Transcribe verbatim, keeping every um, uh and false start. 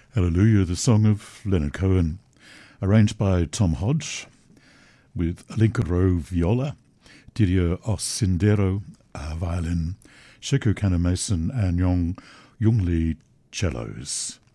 Hallelujah, the song of Leonard Cohen, arranged by Tom Hodge, with Alinka Rowe viola, Didier Ossindero uh, violin, Sheku Kanamason and Yong Young Lee cellos.